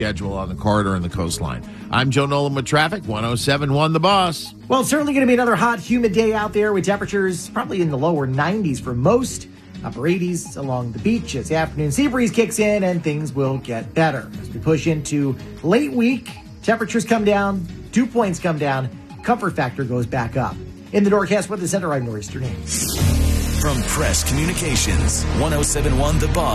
schedule on the corridor and the coastline. I'm Joe Nolan with traffic, 107.1 The Boss. Well, it's certainly going to be another hot, humid day out there with temperatures probably in the lower 90s for most, upper 80s along the beach as the afternoon sea breeze kicks in and things will get better. As we push into late week, temperatures come down, dew points come down, comfort factor goes back up. In the Norcast Weather Center, I'm Norris Sternane. From Press Communications, 107.1 The Boss.